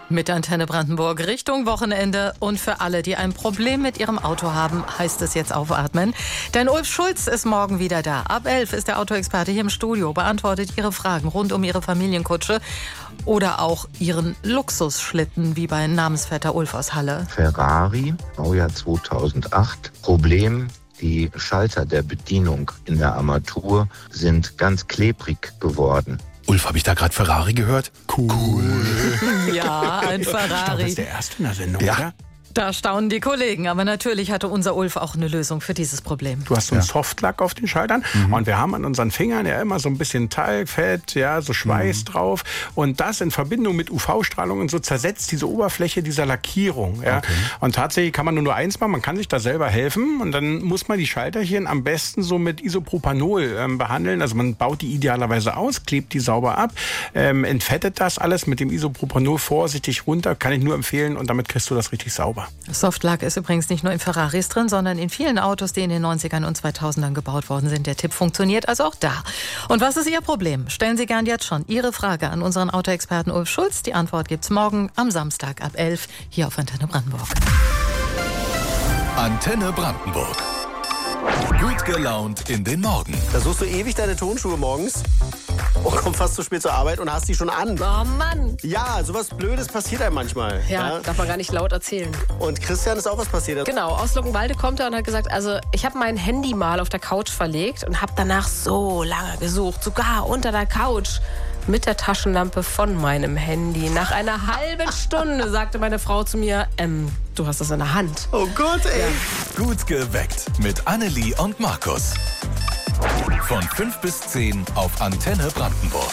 Mit Antenne Brandenburg Richtung Wochenende und für alle, die ein Problem mit ihrem Auto haben, heißt es jetzt aufatmen. Denn Ulf Schulz ist morgen wieder da. Ab 11 ist der Autoexperte hier im Studio, beantwortet Ihre Fragen rund um Ihre Familienkutsche oder auch Ihren Luxusschlitten, wie bei Namensvetter Ulf aus Halle. Ferrari, Baujahr 2008. Problem: die Schalter der Bedienung in der Armatur sind ganz klebrig geworden. Ulf, habe ich da gerade Ferrari gehört? Cool. Ja, ein Ferrari. Ich glaube, das ist der erste in der Sendung, oder? Da staunen die Kollegen, aber natürlich hatte unser Ulf auch eine Lösung für dieses Problem. Du hast so einen Softlack auf den Schaltern und wir haben an unseren Fingern ja immer so ein bisschen Talgfett, ja, so Schweiß drauf, und das in Verbindung mit UV-Strahlung und so zersetzt diese Oberfläche dieser Lackierung. Ja. Okay. Und tatsächlich kann man nur eins machen, man kann sich da selber helfen, und dann muss man die Schalterchen am besten so mit Isopropanol behandeln. Also man baut die idealerweise aus, klebt die sauber ab, entfettet das alles mit dem Isopropanol vorsichtig runter, kann ich nur empfehlen, und damit kriegst du das richtig sauber. Softlack ist übrigens nicht nur in Ferraris drin, sondern in vielen Autos, die in den 90ern und 2000ern gebaut worden sind. Der Tipp funktioniert also auch da. Und was ist Ihr Problem? Stellen Sie gern jetzt schon Ihre Frage an unseren Autoexperten Ulf Schulz. Die Antwort gibt's morgen am Samstag ab 11 hier auf Antenne Brandenburg. Antenne Brandenburg. Gut gelaunt in den Morgen. Da suchst du ewig deine Tonschuhe morgens und kommst fast zu spät zur Arbeit und hast die schon an. Oh Mann. Ja, sowas Blödes passiert einem manchmal. Ja, darf man gar nicht laut erzählen. Und Christian ist auch was passiert. Genau, aus Luckenwalde kommt er und hat gesagt, also ich habe mein Handy mal auf der Couch verlegt und habe danach so lange gesucht, sogar unter der Couch, mit der Taschenlampe von meinem Handy. Nach einer halben Stunde sagte meine Frau zu mir, du hast das in der Hand. Oh Gott, ey. Ja. Gut geweckt mit Annelie und Markus. Von 5 bis 10 auf Antenne Brandenburg.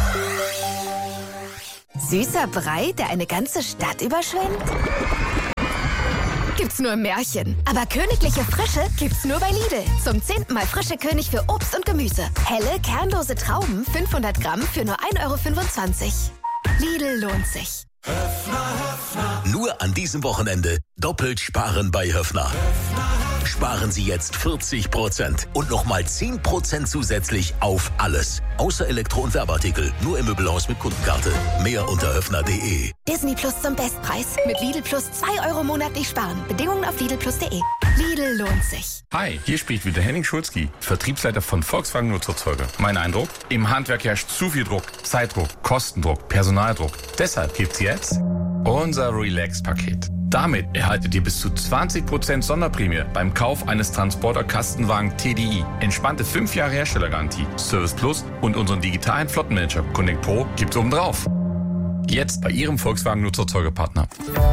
Süßer Brei, der eine ganze Stadt überschwemmt? Gibt's nur im Märchen. Aber königliche Frische gibt's nur bei Lidl. Zum 10. Mal frische König für Obst und Gemüse. Helle, kernlose Trauben, 500 Gramm für nur 1,25 €. Lidl lohnt sich. Nur an diesem Wochenende doppelt sparen bei Höffner. Sparen Sie jetzt 40% und nochmal 10% zusätzlich auf alles. Außer Elektro- und Werbeartikel. Nur im Möbelhaus mit Kundenkarte. Mehr unter höffner.de. Disney Plus zum Bestpreis. Mit Lidl Plus 2 € monatlich sparen. Bedingungen auf lidlplus.de. Lidl lohnt sich. Hi, hier spricht wieder Henning Schulzki, Vertriebsleiter von Volkswagen Nutzerzeuger. Mein Eindruck? Im Handwerk herrscht zu viel Druck, Zeitdruck, Kostendruck, Personaldruck. Deshalb gibt's jetzt unser Relax-Paket. Damit erhaltet ihr bis zu 20% Sonderprämie beim Kauf eines Transporter-Kastenwagen TDI. Entspannte 5 Jahre Herstellergarantie, Service Plus und unseren digitalen Flottenmanager Connect Pro gibt's obendrauf. Jetzt bei Ihrem Volkswagen Nutzerzeugerpartner.